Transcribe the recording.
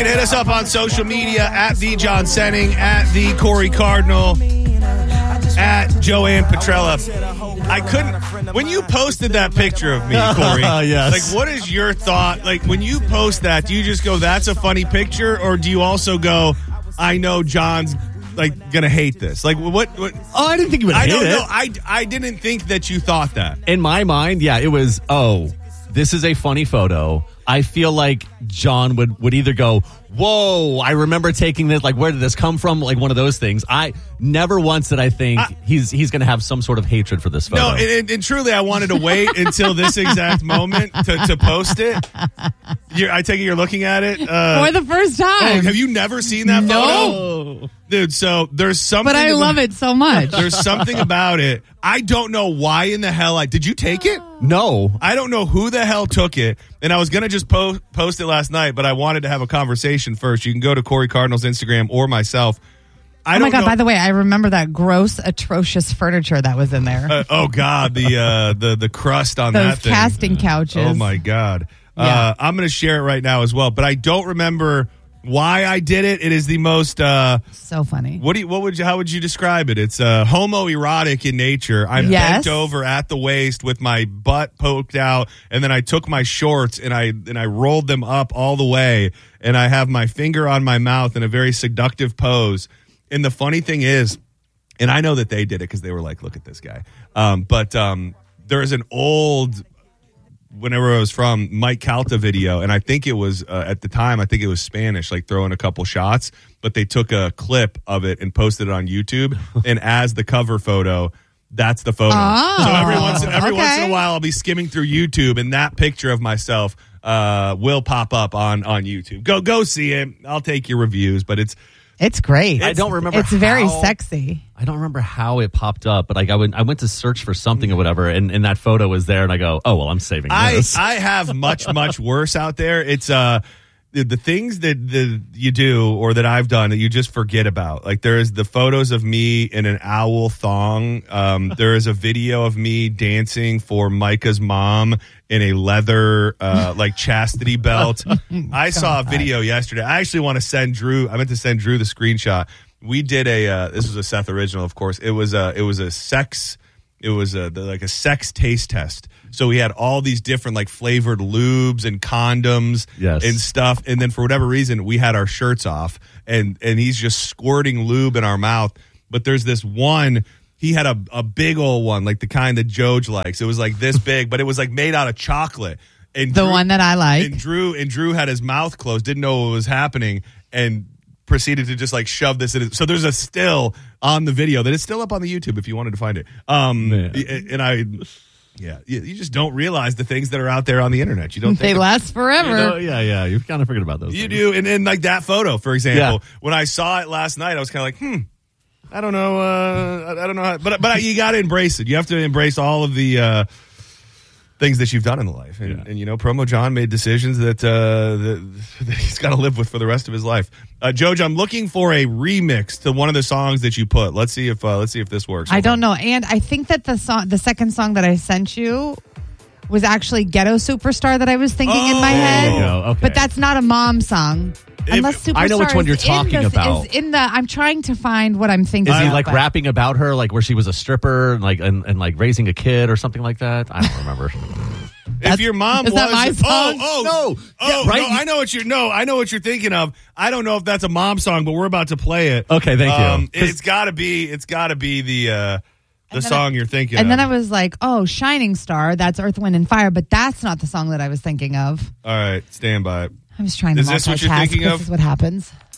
can hit us up on social media at the John Senning, at the Corey Cardinal, at Joanne Petrella. I couldn't. When you posted that picture of me, Corey, yes. like, what is your thought? Like, when you post that, do you just go, "That's a funny picture," or do you also go, "I know John's like gonna hate this"? Like, what? Oh, I didn't think you would hate it. I don't know. I didn't think that you thought that. In my mind, yeah, it was, this is a funny photo. I feel like John would either go, "Whoa, I remember taking this. Like, where did this come from?" Like one of those things. I never once did I think he's going to have some sort of hatred for this photo. No, and truly, I wanted to wait until this exact moment to post it. I take it you're looking at it for the first time. Have you never seen that photo? Dude, so there's something. But I love it so much. There's something about it. I don't know why in the hell did you take it? No. I don't know who the hell took it. And I was going to just post it last night, but I wanted to have a conversation first. You can go to Corey Cardinal's Instagram or myself. Oh my God, by the way, I remember that gross, atrocious furniture that was in there. Oh God, the crust on those that thing. casting couches. Oh my God. Yeah. I'm going to share it right now as well, but I don't remember why I did it. It is the most so funny. How would you describe it? It's homoerotic in nature. I'm bent over at the waist with my butt poked out, and then I took my shorts and I rolled them up all the way, and I have my finger on my mouth in a very seductive pose. And the funny thing is, and I know that they did it because they were like, "Look at this guy." But there is an old, whenever I was from, Mike Calta video, and I think it was at the time, I think it was Spanish, like throwing a couple shots, but they took a clip of it and posted it on YouTube, and as the cover photo, that's the photo. So every once in a while, I'll be skimming through YouTube, and that picture of myself will pop up on YouTube. Go see it. I'll take your reviews, but it's great. I don't remember. It's very sexy. I don't remember how it popped up, but like I went to search for something or whatever, and that photo was there, and I go, "Oh well, I'm saving this." I have much worse out there. It's the things that you do or that I've done that you just forget about. Like there is the photos of me in an owl thong. There is a video of me dancing for Micah's mom in a leather like chastity belt. I saw a video yesterday. I actually want to send Drew. I meant to send Drew the screenshot. We did this was a Seth original, of course. It was a sex taste test. So we had all these different like flavored lubes and condoms and stuff. And then for whatever reason, we had our shirts off and he's just squirting lube in our mouth. But there's this one, he had a big old one, like the kind that Joj likes. It was like this big, but it was like made out of chocolate. And the one that I like. And Drew had his mouth closed, didn't know what was happening, and proceeded to just like shove this in. So there's a still on the video that is still up on the YouTube if you wanted to find it. You just don't realize the things that are out there on the internet. You don't think they last forever. You've kind of forget about those. You things. do, and like that photo, for example, when I saw it last night, I was kind of like, I don't know, I don't know, how, but you got to embrace it. You have to embrace all of the things that you've done in life, and you know, Promo John made decisions that he's got to live with for the rest of his life. Joj, I'm looking for a remix to one of the songs that you put. Let's see if this works. I don't know, and I think that the second song that I sent you was actually Ghetto Superstar that I was thinking in my head. There you go. Okay. But that's not a mom song. Unless Superstar I know which one you're talking about. I'm trying to find what I'm thinking. Is he about, like rapping about her, like where she was a stripper and like raising a kid or something like that? I don't remember. If your mom is was that my song? No, I know what you're thinking of. I don't know if that's a mom song, but we're about to play it. Okay, thank you. It's got to be the song you're thinking of. And then I was like, "Oh, Shining Star, that's Earth, Wind and Fire," but that's not the song that I was thinking of. All right, stand by. I was trying to multitask. Is this what you're thinking of? This is what happens.